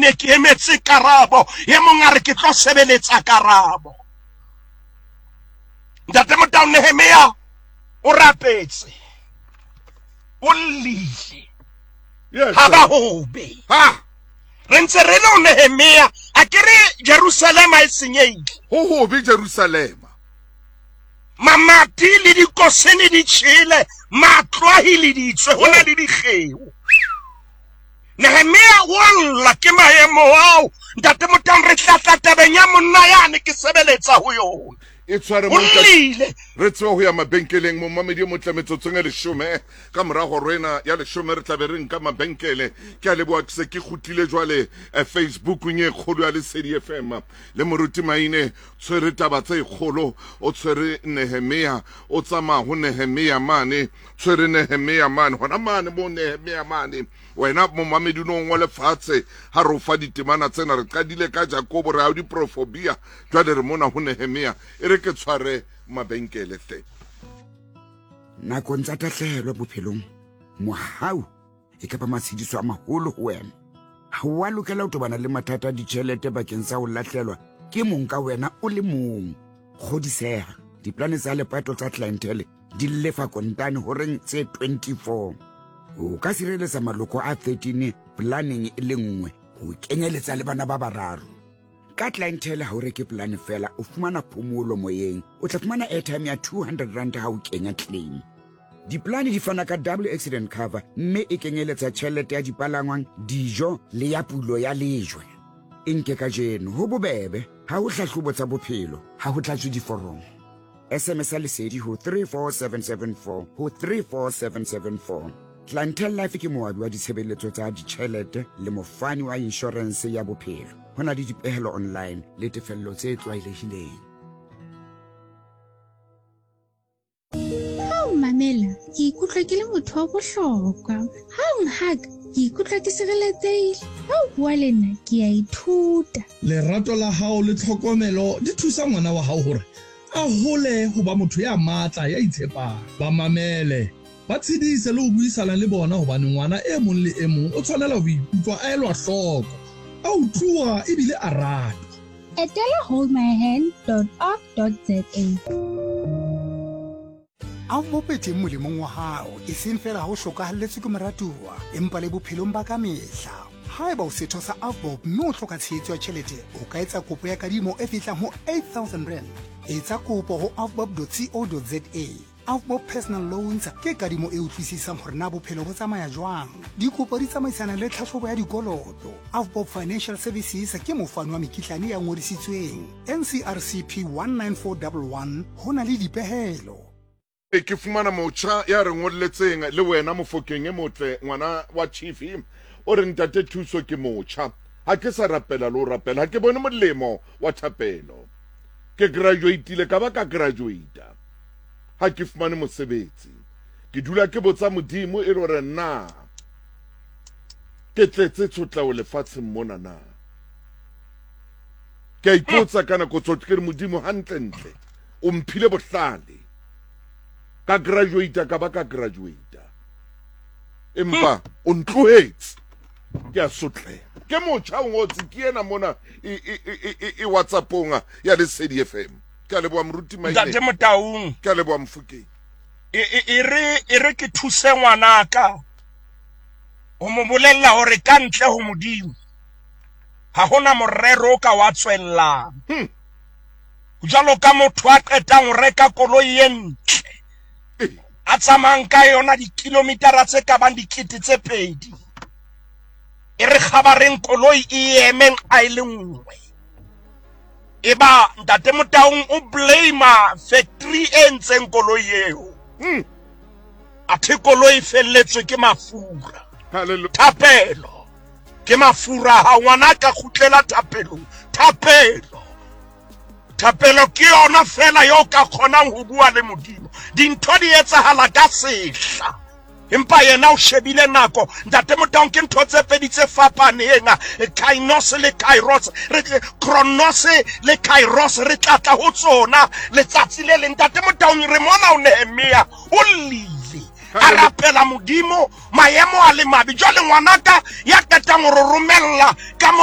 ne ke emetse karabo ye mongare ke tlo sebeletsa karabo. Ntate Motaung Nehemia o rapetse o llile ha ba hobe re ntse re le Nehemia a kere Jerusalema e senyehile ho hobe Jerusalema mamati le dikosene di tshile matlo a hiliditswe hona le dikgeo. Nehemia walla ke maemo ao ntate Motaung re tlatla tabeng ya monna yane ke sebeletsa ho yona. e tshware monka re tswa ho ya mabenkeleng mo mamedi mo tlametso tsonga le shome ka morago rena ya le shome re tlabe re nka mabenkele ke a leboa se ke khutile jwale Facebook nye kholo ya le Lesedi FM le moruti maine tshwere taba tse kholo o tshwere Nehemia o tsama ho Nehemia mane tshwere Nehemia mane hona mane mo Nehemia mane wena mo mamedi no ngole fatshe ha ro fa ditemana tsena re qadile ka Jakobo re a di profobia jwale re mona ho Nehemia ke tshware mabenkele tle nako ntsa tahlelo bophelong mohau e ka ba matshidiso a maholo ho wena ha wa lokela ho tobana le mathata a ditjhelete bakeng sa ho lahlelwa ke mong ka wena o le mong kgodiseha diplane tsa lepato tsa clientele di lefa kontane ho reng tse 24 o ka sireletsa maloko a 13 planning e le nngwe ho kenyeletsa le bana ba bararo. Ka clientele ha o reke plan fela o fumana phomolo moyeng o tla fumana airtime ya 200 rand ha o kenya claim. Diplane di fana ka double accident cover mme e kenyeletsa tjhelete ya dipalangwang dijo le ya pulo ya lejwe. Nke ka jeno ho bobebe ha o hlahlobo tsa bophelo ha ho tlatswe diforomo. SMS Lesedi ho 34774 ho 34774. Clientele Life ke moabi wa ditshebeletso tsa ditjhelete le mofani wa insurance ya bophelo. Hona le dipehelo online le tefello tse tlwaelehileng. Ha o mamela ke ikutlwa ke le motho wa bohlokwa. Ha o nhaka ke ikutlwa ke sireletsehile. Ha o bua le nna ke a ithuta. Lerato la hao le tlhokomelo di thusa ngwana wa hao hore a hole ho ba motho ya matla ya itshepang. Ba mamele ba tshedise le ho buisana le bona hobane ngwana e mong le e mong o tshwanela ho ikutlwa a elwa hloko a utlwa ebile a ratwa. Etela holdmyhand.org.za. Avbob e teng molemong wa hao e seng fela ha o hlokahalletswe ke moratuwa empa le bophelong ba ka mehla. Haeba o setho sa Avbob mme o hloka tshehetso ya tjhelete o ka etsa kopo ya kadimo e fihlang ho 8,000 rand. Etsa kopo ho avbob.co.za. Avbob Personal Loans ke kadimo e utlwisisang hore na bophelo bo tsamaya jwang. Dikopo di tsamaisana le tlhahlobo ya dikoloto. Avbob Financial Services ke mofani wa mekitlane ya ngodisitsweng NCRCP 19411 hona le dipehelo. Ke fumana motjha ya re ngolletseng le wena mofokeng e motle ngwana wa chief o re ntate thuso ke motjha ha ke sa rapela lo rapela ha ke bone molemo wa thapelo ke graduate ka ba ka graduate ha ke fumane mosebetsi ke dula ke botsa modimo e re na ke tletse tshotla o lefatsheng mona na ke ipotsa kana go tsotle ke modimo hantle o mphile bohlale ka graduate ka ba ka graduate empa o ntlohetse ke a sotle ke motjha o ngotsi ke ena mona e WhatsAppong ya Lesedi FM ke le boa mruti maine Ntate Motaung ke le boa Mfokeng e re ke thuse ngwanaka o mo bolella hore ka ntle ho modimo ha hona morero ka wa tswellang jalo ka motho a qetang ho reka koloi e ntle a tsamang ka yona dikilometara tse ka bang dikete tse 2 e re khabareng koloi e emeng a ile nngwe eba Ntate Motaung o blame factory e ntseng koloi eo athe koloi felletswe ke mafura thapelo ke mafura ha ngwana ka khutlela thapelo ke yona fela yo ka khonang ho bua le modimo dintho di etsahala ka sehla empa yena o shebile nako Ntate Motaung ke ntho tse pedi tse fapaneng kainos le kairos chronos le kairos re tlatla ho tsona letsatsi le leng Ntate Motaung re mona o Nehemia o lile a rapela modimo maemo a le mabe jwale ngwanaka ya qetang ho romella ka